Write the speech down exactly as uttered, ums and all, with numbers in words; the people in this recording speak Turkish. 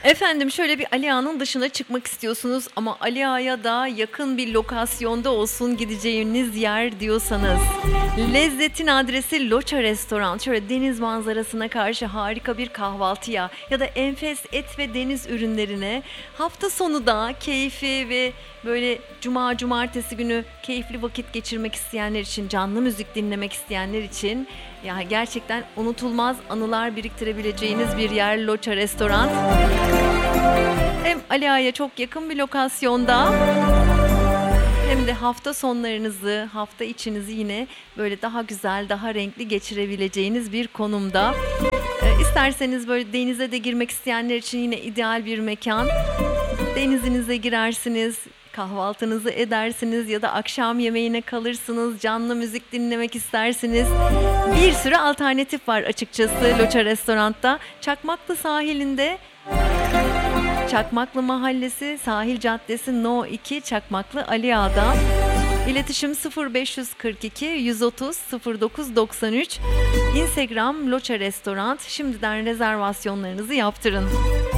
Efendim şöyle bir Ali Ağa'nın dışına çıkmak istiyorsunuz ama Ali Ağa'ya da yakın bir lokasyonda olsun gideceğiniz yer diyorsanız. Lezzetin adresi Loça Restoran. Şöyle deniz manzarasına karşı harika bir kahvaltıya ya da enfes et ve deniz ürünlerine, hafta sonu da keyfi ve böyle cuma cumartesi günü keyifli vakit geçirmek isteyenler için, canlı müzik dinlemek isteyenler için ya gerçekten unutulmaz anılar biriktirebileceğiniz bir yer Loça Restoran. Hem Ali Ağa'ya çok yakın bir lokasyonda hem de hafta sonlarınızı, hafta içinizi yine böyle daha güzel, daha renkli geçirebileceğiniz bir konumda. E, isterseniz böyle denize de girmek isteyenler için yine ideal bir mekan. Denizinize girersiniz, kahvaltınızı edersiniz ya da akşam yemeğine kalırsınız, canlı müzik dinlemek istersiniz. Bir sürü alternatif var açıkçası Loça Restoran'ta. Çakmaklı sahilinde, Çakmaklı Mahallesi, Sahil Caddesi No iki, Çakmaklı Ali Ağa'da. İletişim sıfır beş kırk iki yüz otuz sıfır dokuz doksan üç. Instagram Loça Restoran. Şimdiden rezervasyonlarınızı yaptırın.